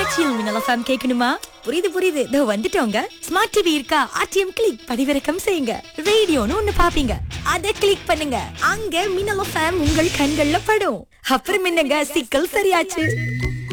தொலைக்காட்சியில் மின்னல் எஃப்எம் கேட்கணுமா? புரியுது புரியுது, இதோ வந்துட்டோங்க. ஸ்மார்ட் டிவி இருக்கா? ஆர்டிஎம் கிளிக் பதிவிறக்கம் செய்யுங்க. ரேடியோன்னு ஒண்ணு பாப்பீங்க, அதை கிளிக் பண்ணுங்க. அங்க மின்னல் எஃப்எம் உங்கள் கண்கள்ல படும். அப்புறம் என்னங்க, சிக்கல் சரியாச்சு.